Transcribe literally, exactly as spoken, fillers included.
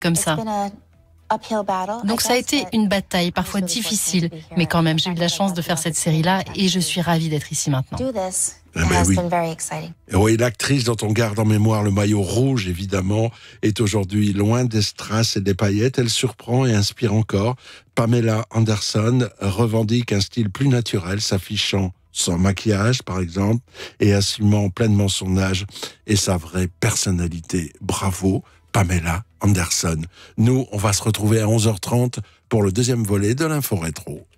comme ça. Donc ça a été une bataille, parfois difficile, mais quand même, j'ai eu de la chance de faire cette série-là et je suis ravie d'être ici maintenant. Ah ben oui. Et oui, l'actrice dont on garde en mémoire le maillot rouge, évidemment, est aujourd'hui loin des strass et des paillettes. Elle surprend et inspire encore. Pamela Anderson revendique un style plus naturel, s'affichant sans maquillage, par exemple, et assumant pleinement son âge et sa vraie personnalité. Bravo, Pamela Anderson. Nous, on va se retrouver à onze heures trente pour le deuxième volet de l'Info Rétro.